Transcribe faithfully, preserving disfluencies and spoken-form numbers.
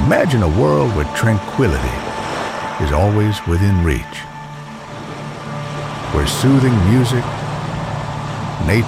Imagine a world where tranquility is always within reach, where soothing music